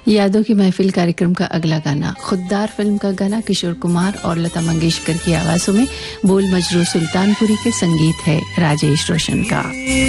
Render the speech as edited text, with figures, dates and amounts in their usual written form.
यादों की महफिल कार्यक्रम का अगला गाना खुददार फिल्म का गाना किशोर कुमार और लता मंगेशकर की आवाजों में, बोल मजरू सुल्तानपुरी के संगीत है राजेश रोशन का।